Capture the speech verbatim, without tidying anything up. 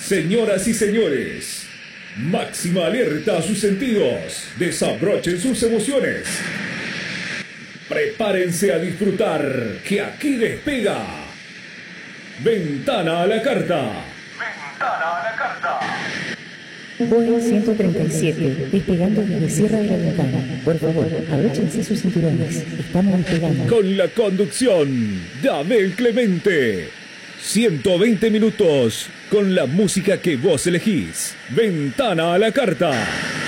Señoras y señores, máxima alerta a sus sentidos, desabrochen sus emociones. Prepárense a disfrutar, que aquí despega Ventana a la Carta. Ventana a la Carta. Boeing ciento treinta y siete, despegando desde Sierra de la Ventana. Por favor, abróchense sus cinturones. Estamos despegando. Con la conducción de Abel Clemente. ciento veinte minutos con la música que vos elegís. Ventana a la Carta.